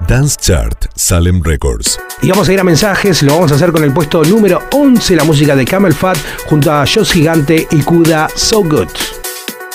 Dance Chart, Salem Records. Y vamos a ir a mensajes, lo vamos a hacer con el puesto número 11, la música de Camel Fat junto a Josh Gigante y Kuda So Good.